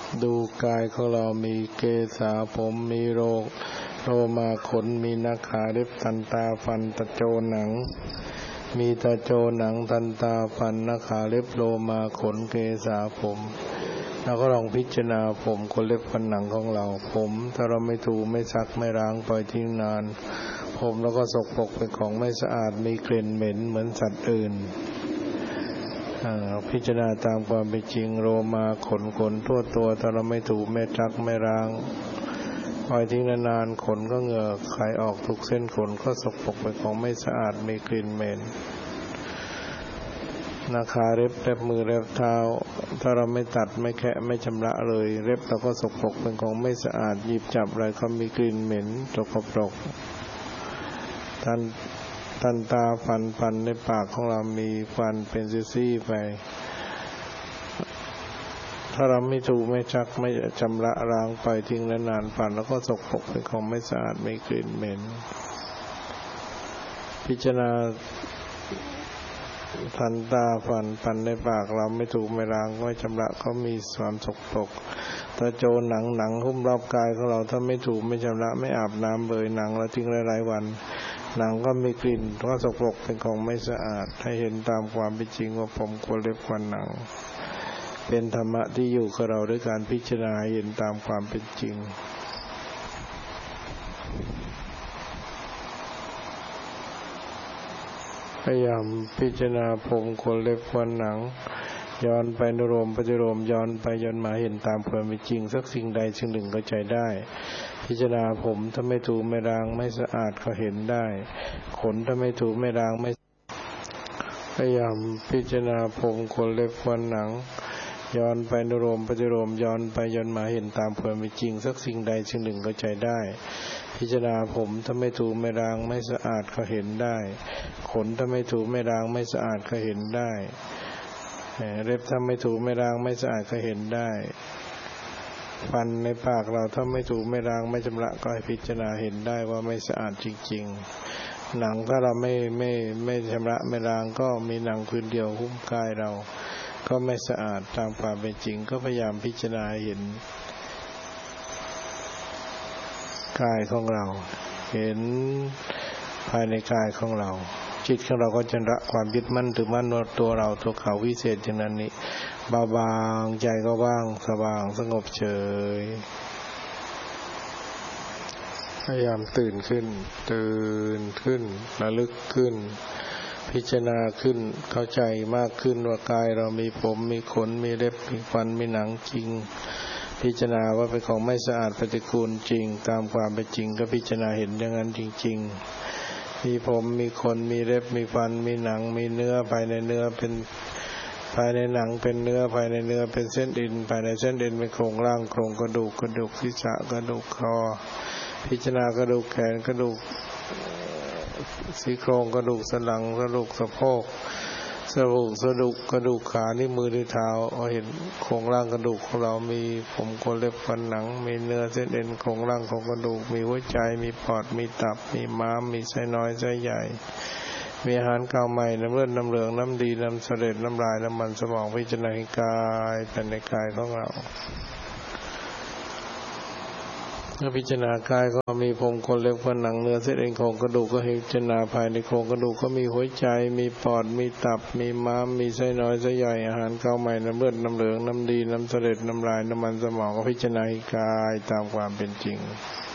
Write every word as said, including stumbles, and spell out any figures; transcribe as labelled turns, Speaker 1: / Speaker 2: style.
Speaker 1: ดูกายของเรามีเกศาผมมีโรคโลมาขนมีนาขาเล็บทันตาฟันตะโจหนังมีตะโจหนังทันตาฟันนาขาเล็บโลมาขนเกศาผมแล้วก็ลองพิจารณาผมขนเล็บฟันหนังของเราผมถ้าเราไม่ถูไม่ซักไม่ล้างปล่อยทิ้งนานผมแล้วก็สกปรกเป็นของไม่สะอาดมีกลิ่นเหม็นเหมือนสัตว์อื่นพิจารณาตามความเป็นจริงโลมาขนขนทั่วตัวถ้าเราไม่ถูไม่ซักไม่ล้างปล่อยทิ้งนานๆขนก็เหงื่อไขออกทุกเส้นขนก็สกปรกเป็นของไม่สะอาดมีกลิ่นเหม็นนาขาเล็บเล็บมือเล็บเท้าถ้าเราไม่ตัดไม่แคะไม่ชำระเลยเล็บเราก็สกปรกเป็นของไม่สะอาดหยิบจับอะไรก็มีกลิ่นเหม็นสกปรกทันทันตาฟันฟันในปากของเรามีฟันเป็นซี่ๆไปถ้าเราไม่ถูไม่ชักไม่ชำระล้างไปทิ้งนานๆฟันแล้วก็สกปรกเป็นของไม่สะอาดมีกลิ่นเหม็นพิจารณาทันตาฟันฟันในปากเราไม่ถูไม่ล้างไม่ชำระก็มีความสกปรกตะโจหนังหนังหุ้มรอบกายของเราถ้าไม่ถูไม่ชำระไม่อาบน้ำเลยหนังเราทิ้งหลายๆวันหนังก็มีกลิ่นก็สกปรกเป็นของไม่สะอาดให้เห็นตามความเป็นจริงว่าผมขนเล็บฟันหนังเป็นธรรมะที่อยู่กับเราด้วยการพิจารณาเห็นตามความเป็นจริงพยายามพิจารณาผมขนเล็บฟันหนังย้อนไปนุโลมปฏิโลมย้อนไปย้อนมาเห็นตามความเป็นจริงสักสิ่งใดสิ่งหนึ่งก็ใจได้พิจารณาผมถ้าไม่ถูไม่ล้างไม่สะอาดก็เห็นได้ขนถ้าไม่ถูไม่ล้างไม่พยายามพิจารณาผมขนเล็บฟันหนังย้อนไปนุโลมปฏิโลมย้อนไปย้อนมาเห็นตามความเป็นจริงสักสิ่งใดสิ่งหนึ่งก็ใจได้พิจารณาผมถ้าไม่ถูไม่ล้างไม่สะอาดก็เห็นได้ขนถ้าไม่ถูไม่ล้างไม่สะอาดก็เห็นได้เล็บถ้าไม่ถูไม่ล้างไม่สะอาดก็เห็นได้ฟันในปากเราถ้าไม่ถูไม่ล้างไม่ชำระก็ให้พิจารณาเห็นได้ว่าไม่สะอาดจริงๆหนังถ้าเราไม่ไม่ไม่ชำระไม่ล้างก็มีหนังพื้นเดียวหุ้มกายเราก็ไม่สะอาดตามความเป็นจริงก็พยายามพิจารณาเห็นกายของเราเห็นภายในกายของเราจิตของเราก็จะละความยึดมั่นถือมั่นว่าตัวเราตัวเขาวิเศษอย่างนั้นนี้เบาบางใจก็ว่างสว่างสงบเฉยพยายามตื่นขึ้นตื่นขึ้นระลึกขึ้นพิจารณาขึ้นเข้าใจมากขึ้นว่ากายเรามีผมมีขนมีเล็บมีฟันมีหนังจริงพิจารณาว่าเป็นของไม่สะอาดปฏิกูลจริงตามความเป็นจริงก็พิจารณาเห็นอย่างนั้นจริงๆมีผมมีขนมีเล็บมีฟันมีหนังมีเนื้อภายในเนื้อเป็นภายในหนังเป็นเนื้อภายในเนื้อเป็นเส้นเอ็นภายในเส้นเอ็นเป็นโครงร่างโครงกระดูกกระดูกศีรษะกระดูกคอพิจารณากระดูกแขนกระดูกซี่โครงกระดูกสันหลังกระดูกสะโพกสะโพกสะดุกกระดูกขานิ้วมือนิ้วเท้าเราเห็นโครงร่างกระดูกของเรามีผมขนเล็บฟันหนังมีเนื้อเส้นเอ็นโครงร่างของกระดูกมีหัวใจมีปอดมีตับมีม้ามมีไส้น้อยไส้ใหญ่มีอาหารเก่าใหม่น้ำเลือดน้ำเหลืองน้ำดีน้ำเสลดน้ำลายน้ำมันสมองพิจารณากายภายในกายของเราเมื่อพิจารณากายก็มีผมขนเล็บฟันหนังเนื้อเส้นเอ็นโครงกระดูกก็ให้พิจารณาภายในโครงกระดูกก็มีหัวใจมีปอดมีตับมีม้ามมีไส้น้อยไส้ใหญ่อาหารเก่าใหม่น้ำเลือดน้ำเหลืองน้ำดีน้ำเสลดน้ำลายน้ำมันสมองก็พิจารณากายตามความเป็นจริง